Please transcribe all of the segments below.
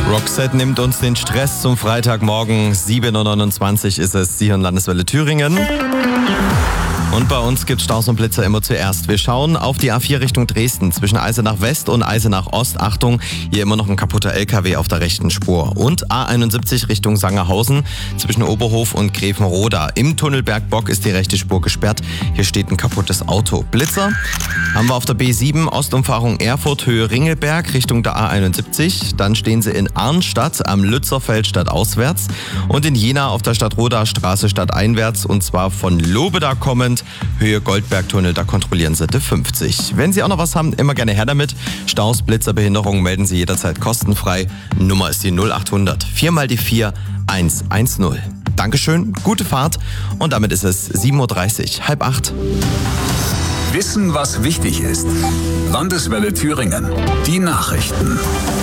Roxette nimmt uns den Stress zum Freitagmorgen. 7.29 Uhr ist es, Sie hören Landeswelle Thüringen. Und bei uns gibt es Staus und Blitzer immer zuerst. Wir schauen auf die A4 Richtung Dresden. Zwischen Eisenach West und Eisenach Ost. Achtung, hier immer noch ein kaputter LKW auf der rechten Spur. Und A71 Richtung Sangerhausen zwischen Oberhof und Grevenroda. Im Tunnel Bergbock ist die rechte Spur gesperrt. Hier steht ein kaputtes Auto. Blitzer haben wir auf der B7 Ostumfahrung Erfurt Höhe Ringelberg Richtung der A71. Dann stehen sie in Arnstadt am Lützerfeld stadtauswärts. Und in Jena auf der Stadtroder Straße stadteinwärts. Und zwar von Lobeda kommend. Höhe Goldbergtunnel, da kontrollieren Sie die 50. Wenn Sie auch noch was haben, immer gerne her damit. Staus, Blitzer, Behinderungen melden Sie jederzeit kostenfrei. Nummer ist die 0800 4 mal die 4 110. Dankeschön, gute Fahrt und damit ist es 7.30 Uhr, 7:30. Wissen, was wichtig ist. Landeswelle Thüringen. Die Nachrichten.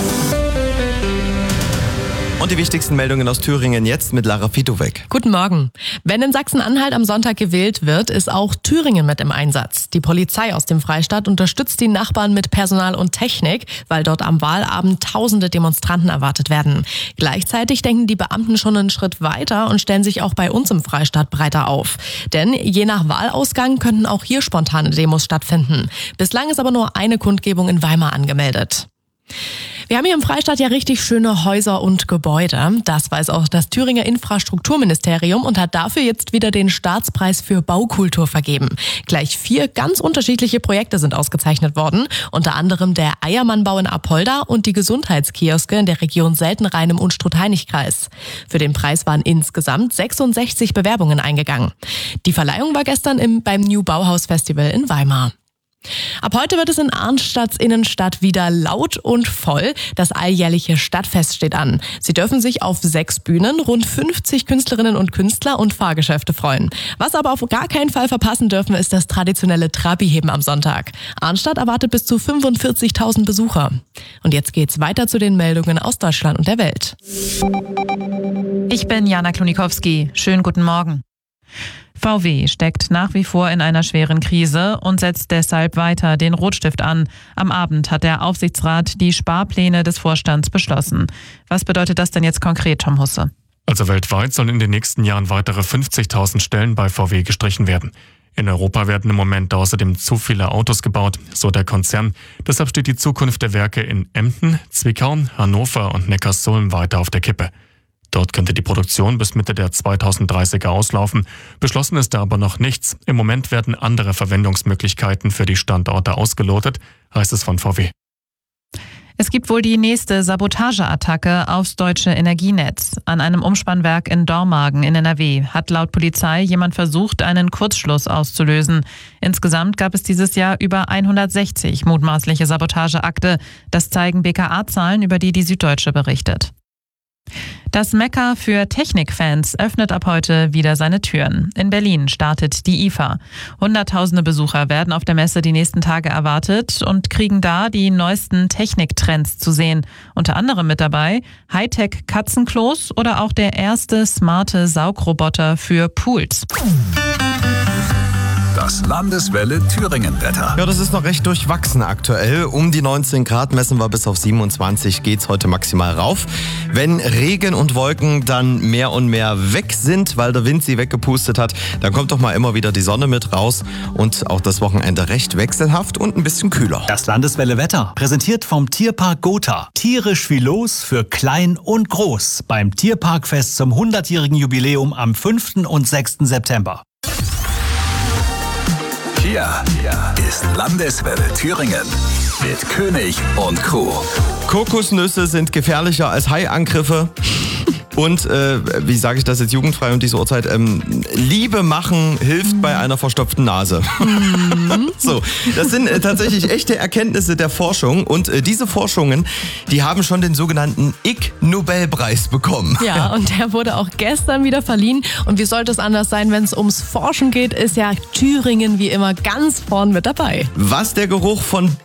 Und die wichtigsten Meldungen aus Thüringen jetzt mit Lara Fitowek. Guten Morgen. Wenn in Sachsen-Anhalt am Sonntag gewählt wird, ist auch Thüringen mit im Einsatz. Die Polizei aus dem Freistaat unterstützt die Nachbarn mit Personal und Technik, weil dort am Wahlabend tausende Demonstranten erwartet werden. Gleichzeitig denken die Beamten schon einen Schritt weiter und stellen sich auch bei uns im Freistaat breiter auf. Denn je nach Wahlausgang könnten auch hier spontane Demos stattfinden. Bislang ist aber nur eine Kundgebung in Weimar angemeldet. Wir haben hier im Freistaat ja richtig schöne Häuser und Gebäude. Das weiß auch das Thüringer Infrastrukturministerium und hat dafür jetzt wieder den Staatspreis für Baukultur vergeben. Gleich 4 ganz unterschiedliche Projekte sind ausgezeichnet worden. Unter anderem der Eiermannbau in Apolda und die Gesundheitskioske in der Region Seltenrhein im Unstrut-Hainich-Kreis. Für den Preis waren insgesamt 66 Bewerbungen eingegangen. Die Verleihung war gestern beim New Bauhaus Festival in Weimar. Ab heute wird es in Arnstadts Innenstadt wieder laut und voll. Das alljährliche Stadtfest steht an. Sie dürfen sich auf 6 Bühnen, rund 50 Künstlerinnen und Künstler und Fahrgeschäfte freuen. Was aber auf gar keinen Fall verpassen dürfen, ist das traditionelle Trabiheben am Sonntag. Arnstadt erwartet bis zu 45.000 Besucher. Und jetzt geht's weiter zu den Meldungen aus Deutschland und der Welt. Ich bin Jana Klonikowski. Schönen guten Morgen. VW steckt nach wie vor in einer schweren Krise und setzt deshalb weiter den Rotstift an. Am Abend hat der Aufsichtsrat die Sparpläne des Vorstands beschlossen. Was bedeutet das denn jetzt konkret, Tom Husse? Also weltweit sollen in den nächsten Jahren weitere 50.000 Stellen bei VW gestrichen werden. In Europa werden im Moment außerdem zu viele Autos gebaut, so der Konzern. Deshalb steht die Zukunft der Werke in Emden, Zwickau, Hannover und Neckarsulm weiter auf der Kippe. Dort könnte die Produktion bis Mitte der 2030er auslaufen. Beschlossen ist da aber noch nichts. Im Moment werden andere Verwendungsmöglichkeiten für die Standorte ausgelotet, heißt es von VW. Es gibt wohl die nächste Sabotageattacke aufs deutsche Energienetz. An einem Umspannwerk in Dormagen in NRW hat laut Polizei jemand versucht, einen Kurzschluss auszulösen. Insgesamt gab es dieses Jahr über 160 mutmaßliche Sabotageakte. Das zeigen BKA-Zahlen, über die Süddeutsche berichtet. Das Mekka für Technikfans öffnet ab heute wieder seine Türen. In Berlin startet die IFA. Hunderttausende Besucher werden auf der Messe die nächsten Tage erwartet und kriegen da die neuesten Techniktrends zu sehen. Unter anderem mit dabei Hightech-Katzenklos oder auch der erste smarte Saugroboter für Pools. Das Landeswelle Thüringen-Wetter. Ja, das ist noch recht durchwachsen aktuell. Um die 19 Grad messen wir bis auf 27 geht's heute maximal rauf. Wenn Regen und Wolken dann mehr und mehr weg sind, weil der Wind sie weggepustet hat, dann kommt doch mal immer wieder die Sonne mit raus und auch das Wochenende recht wechselhaft und ein bisschen kühler. Das Landeswelle Wetter, präsentiert vom Tierpark Gotha. Tierisch wie los für klein und groß beim Tierparkfest zum 100-jährigen Jubiläum am 5. und 6. September. Hier ist Landeswelle Thüringen mit König und Crew. Kokosnüsse sind gefährlicher als Haiangriffe. Und, wie sage ich das jetzt jugendfrei um diese Uhrzeit, Liebe machen hilft bei einer verstopften Nase. So, das sind tatsächlich echte Erkenntnisse der Forschung und diese Forschungen, die haben schon den sogenannten Ig-Nobelpreis bekommen. Ja, und der wurde auch gestern wieder verliehen. Und wie sollte es anders sein, wenn es ums Forschen geht, ist ja Thüringen wie immer ganz vorn mit dabei. Was der Geruch von